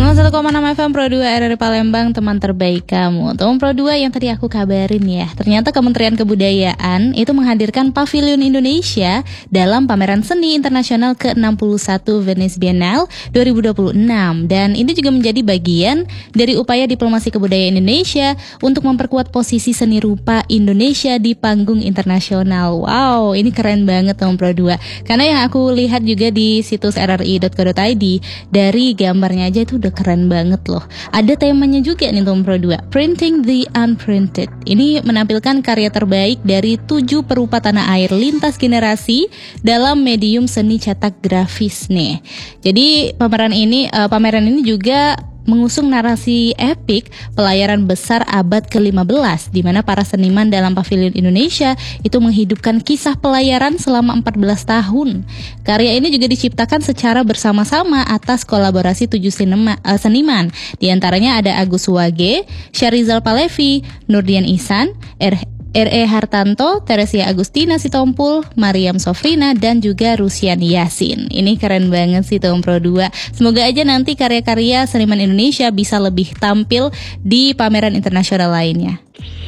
101,6 FM Pro 2 RRI Palembang, teman terbaik kamu. Teman Pro 2 yang tadi aku kabarin ya, ternyata Kementerian Kebudayaan itu menghadirkan Pavilion Indonesia dalam Pameran Seni Internasional ke-61 Venice Biennale 2026. Dan ini juga menjadi bagian dari upaya diplomasi kebudayaan Indonesia untuk memperkuat posisi seni rupa Indonesia di panggung internasional. Wow, ini keren banget teman Pro 2. Karena yang aku lihat juga di situs rri.co.id, dari gambarnya aja itu udah keren banget loh. Ada temanya juga nih teman Pro 2, Printing the Unprinted. Ini menampilkan karya terbaik dari 7 perupa tanah air lintas generasi dalam medium seni cetak grafis nih. Jadi pameran ini juga mengusung narasi epik pelayaran besar abad ke-15, di mana para seniman dalam Pavilion Indonesia itu menghidupkan kisah pelayaran selama 14 tahun. Karya ini juga diciptakan secara bersama-sama atas kolaborasi 7 seniman. Di antaranya ada Agus Wage, Syarizal Palevi, Nurdian Ihsan, R.E. Hartanto, Teresia Agustina Sitompul, Mariam Sofrina, dan juga Rusian Yasin. Ini keren banget sih Tom Pro 2. Semoga aja nanti karya-karya seniman Indonesia bisa lebih tampil di pameran internasional lainnya.